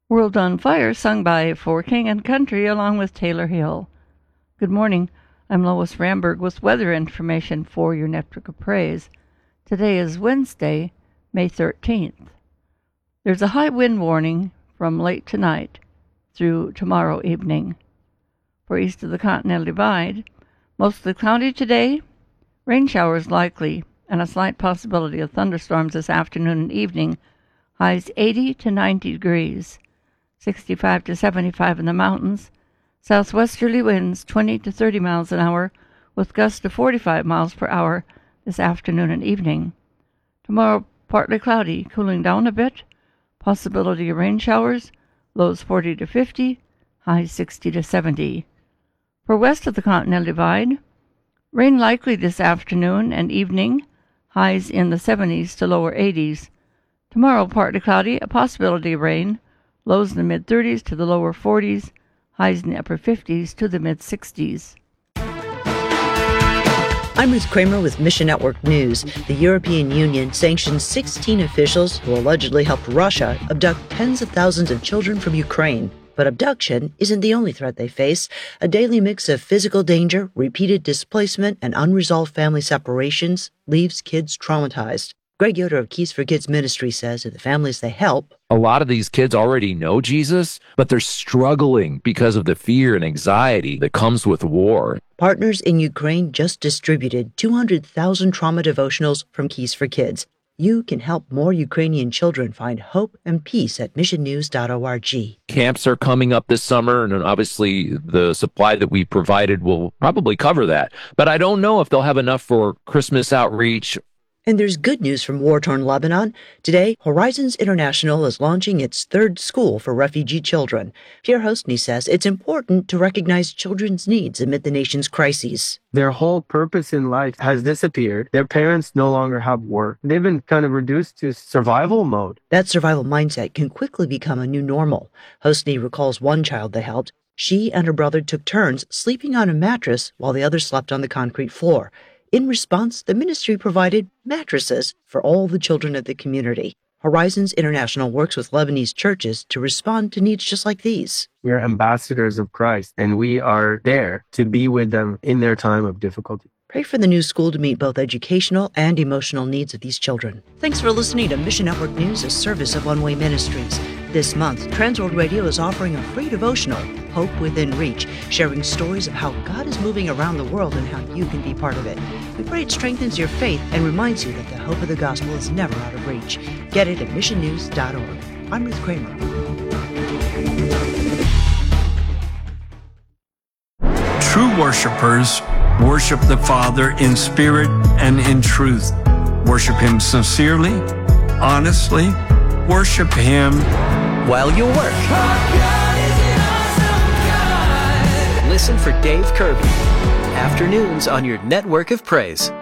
World on Fire, sung by For King and Country along with Taylor Hill. Good morning. I'm Lois Ramberg with weather information for your Network of Praise. Today is Wednesday, May 13th. There's a high wind warning from late tonight through tomorrow evening. For east of the Continental Divide, mostly cloudy today, rain showers likely, and a slight possibility of thunderstorms this afternoon and evening. Highs 80 to 90 degrees, 65 to 75 in the mountains. Southwesterly winds 20 to 30 miles an hour with gusts to 45 miles per hour this afternoon and evening. Tomorrow, partly cloudy, cooling down a bit. Possibility of rain showers, lows 40 to 50, highs 60 to 70. For west of the Continental Divide, rain likely this afternoon and evening, highs in the 70s to lower 80s. Tomorrow, partly cloudy, a possibility of rain, lows in the mid-30s to the lower 40s, highs in the upper 50s to the mid-60s. I'm Ruth Kramer with Mission Network News. The European Union sanctions 16 officials who allegedly helped Russia abduct tens of thousands of children from Ukraine. But abduction isn't the only threat they face. A daily mix of physical danger, repeated displacement, and unresolved family separations leaves kids traumatized. Greg Yoder of Keys for Kids Ministry says of the families they help, a lot of these kids already know Jesus, but they're struggling because of the fear and anxiety that comes with war. Partners in Ukraine just distributed 200,000 trauma devotionals from Keys for Kids. You can help more Ukrainian children find hope and peace at missionnews.org. Camps are coming up this summer, and obviously the supply that we provided will probably cover that. But I don't know if they'll have enough for Christmas outreach. And there's good news from war-torn Lebanon. Today, Horizons International is launching its third school for refugee children. Pierre Hostny says it's important to recognize children's needs amid the nation's crises. Their whole purpose in life has disappeared. Their parents no longer have work. They've been kind of reduced to survival mode. That survival mindset can quickly become a new normal. Hostny recalls one child they helped. She and her brother took turns sleeping on a mattress while the other slept on the concrete floor. In response, the ministry provided mattresses for all the children of the community. Horizons International works with Lebanese churches to respond to needs just like these. We are ambassadors of Christ, and we are there to be with them in their time of difficulty. Pray for the new school to meet both educational and emotional needs of these children. Thanks for listening to Mission Network News, a service of One Way Ministries. This month, Transworld Radio is offering a free devotional, Hope Within Reach, sharing stories of how God is moving around the world and how you can be part of it. We pray it strengthens your faith and reminds you that the hope of the gospel is never out of reach. Get it at missionnews.org. I'm Ruth Kramer. True worshipers worship the Father in spirit and in truth. Worship Him sincerely, honestly. Worship Him while you work. Listen for Dave Kirby. Afternoons on your Network of Praise.